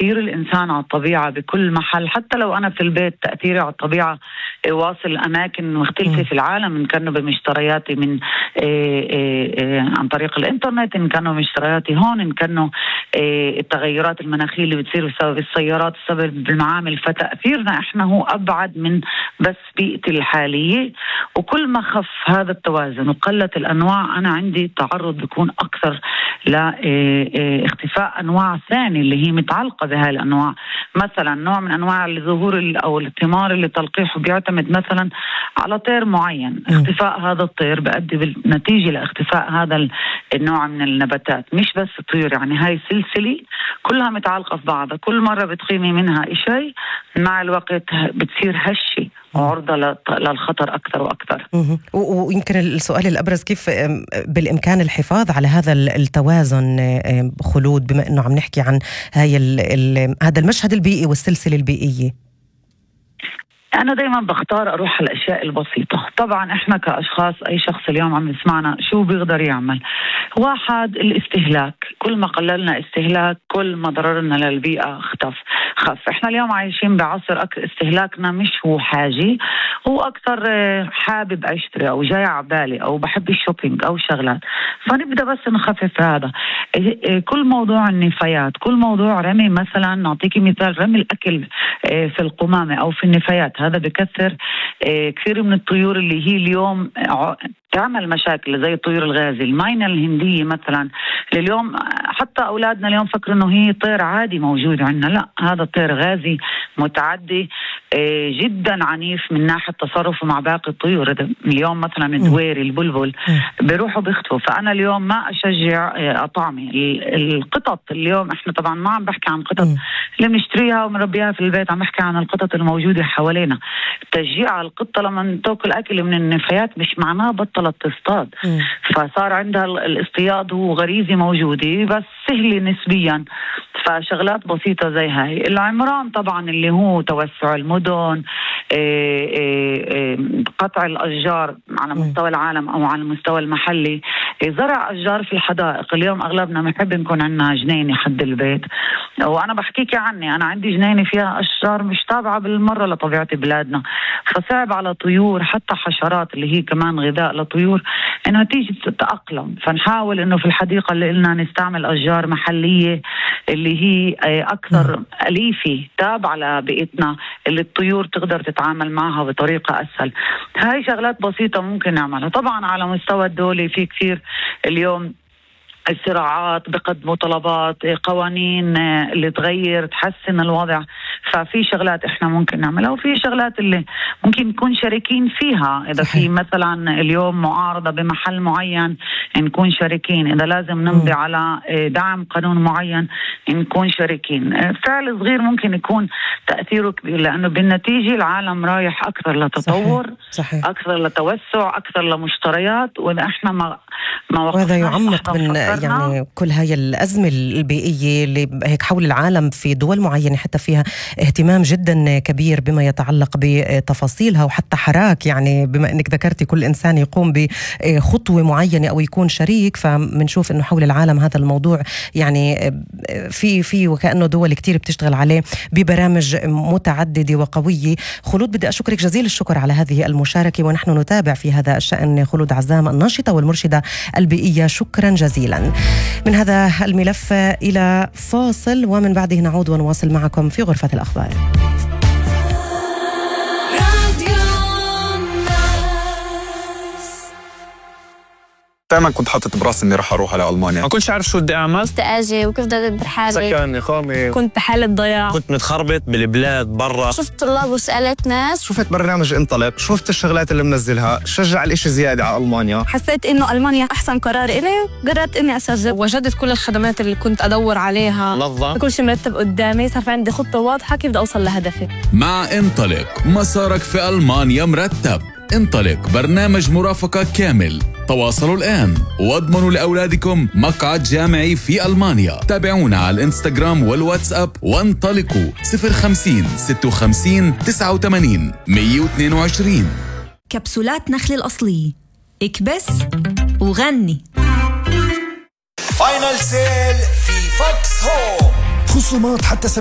تأثير الإنسان على الطبيعة بكل محل. حتى لو أنا في البيت تأثيري على الطبيعة واصل أماكن مختلفة في العالم، إن كانوا بمشترياتي من عن طريق الإنترنت، إن كانوا مشترياتي هون، إن كانوا التغيرات المناخية اللي بتصير بسبب السيارات، بسبب المعامل. فتأثيرنا إحنا هو أبعد من بس بيئتي الحالية. وكل ما خف هذا التوازن وقلت الأنواع، أنا عندي تعرض بيكون أكثر لاختفاء أنواع ثانية اللي هي متعلقة بهاي الأنواع. مثلا نوع من أنواع الزهور أو الثمار اللي تلقيحه بيعتمد مثلا على طير معين، اختفاء هذا الطير بيؤدي بالنتيجة لاختفاء هذا النوع من النباتات. مش بس الطيور، يعني هاي سلسلة كلها متعلقة في بعضها. كل مرة بتقيمي منها شيء مع الوقت بتصير هشة وعرضة للخطر أكثر وأكثر. ويمكن السؤال الأبرز، كيف بالإمكان الحفاظ على هذا التوازن خلود، بما أنه عم نحكي عن هذا المشهد البيئي والسلسلة البيئية؟ أنا دايما بختار أروح على الأشياء البسيطة. طبعا إحنا كأشخاص، أي شخص اليوم عم يسمعنا شو بيقدر يعمل؟ واحد، الاستهلاك. كل ما قللنا استهلاك كل ما ضررنا للبيئة خف. إحنا اليوم عايشين بعصر استهلاكنا مش هو حاجة، هو أكثر حابب أشتري أو جاي عبالي أو بحب الشوبينج أو شغلات. فنبدأ بس نخفف هذا. كل موضوع النفايات، كل موضوع رمي، مثلا نعطيكي مثال، رمي الأكل في القمامة أو في النفايات، هذا بكثر كثير من الطيور اللي هي اليوم تعمل مشاكل، زي الطيور الغازي. الماينة الهندية مثلا اليوم حتى أولادنا اليوم فكروا إنه هي طير عادي موجود عندنا، لا، هذا طير غازي متعدي جدا عنيف من ناحية تصرفه مع باقي الطيور. اليوم مثلا الدويري، البلبل بيروحوا بيختفوا. فأنا اليوم ما أشجع أطعمي القطط. اليوم إحنا طبعا ما عم بحكي عن قطط اللي بنشتريها ومربيها في البيت، عم بحكي عن القطط الموجودة حوالينا. تشجيع القطة لما تأكل أكل من النفايات مش معناه بطلت تصطاد. فصار عندها الاصطياد هو غريزة موجودة بس سهلة نسبيا. فشغلات بسيطة زي هاي. العمران طبعا اللي هو توسع المدن، قطع الأشجار على مستوى العالم أو على المستوى المحلي، زرع أشجار في الحدائق. اليوم أغلبنا بنحب نكون عندنا جنينة حد البيت، وأنا بحكيك عني، أنا عندي جنينة فيها أشجار مش تابعة بالمرة لطبيعة بلادنا. فصعب على طيور، حتى حشرات اللي هي كمان غذاء لطيور، إنها تيجي تتأقلم. فنحاول إنه في الحديقة اللي قلنا نستعمل أشجار محلية اللي هي أكثر أليفة تابعة لبيئتنا، اللي الطيور تقدر تتعامل معها بطريقة أسهل. هاي شغلات بسيطة ممكن نعملها. طبعا على مستوى الدولي في كثير اليوم الصراعات بقدموا طلبات، قوانين اللي تغير تحسن الوضع. ففي شغلات احنا ممكن نعملها، وفي شغلات اللي ممكن نكون شريكين فيها. اذا في مثلا اليوم معارضة بمحل معين نكون شريكين، اذا لازم نمضي على دعم قانون معين نكون شريكين. فعل صغير ممكن يكون تأثيره كبير، لانه بالنتيجة العالم رايح اكثر لتطور، صحيح. اكثر لتوسع، اكثر لمشتريات. واذا احنا ما وهذا يعمق من يعني كل هاي الأزمة البيئية اللي هيك حول العالم في دول معينة حتى فيها اهتمام جدا كبير بما يتعلق بتفاصيلها وحتى حراك. يعني بما أنك ذكرتي كل إنسان يقوم بخطوة معينة أو يكون شريك، فمنشوف أنه حول العالم هذا الموضوع يعني في وكأنه دول كتير بتشتغل عليه ببرامج متعددة وقوية. خلود، بدي أشكرك جزيل الشكر على هذه المشاركة، ونحن نتابع في هذا الشأن. خلود عزام، الناشطة والمرشدة البيئية، شكرا جزيلا. من هذا الملف إلى فاصل، ومن بعده نعود ونواصل معكم في غرفة الأخبار. دائما كنت حاطط براسي اني رح اروح على المانيا، ما كنتش عارف شو بدي اعمل، استاجي وكيف بدي ادبر حالي، سكن اقامه، كنت بحالة ضياع، كنت متخربط بالبلاد برا. شفت طلاب وسالت ناس، شفت برنامج انطلق، شفت الشغلات اللي منزلها، شجع الاشي زياده على المانيا. حسيت انه المانيا احسن قرار الي، قررت اني اسجل. وجدت كل الخدمات اللي كنت ادور عليها، منظم، كل شيء مرتب قدامي، صار في عندي خطه واضحه كيف بدي اوصل لهدفي. مع انطلق مسارك في ألمانيا مرتب. انطلق برنامج مرافقة كامل. تواصلوا الآن واضمنوا لأولادكم مقعد جامعي في ألمانيا. تابعونا على الانستغرام والواتساب وانطلقوا 050 56 89 122. كبسولات نخل الأصلية، اكبس وغني. فاينل سيل في فوكس هوم، خصومات حتى